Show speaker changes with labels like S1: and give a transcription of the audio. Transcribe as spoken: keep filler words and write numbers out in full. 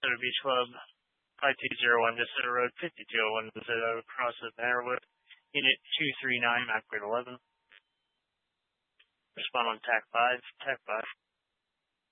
S1: Minnesota Beach Club, five two zero one Minnesota Road, fifty-two oh one Minnesota, across with Narrowwood. Unit two three nine, MacBird eleven. Respond on TAC five, TAC five.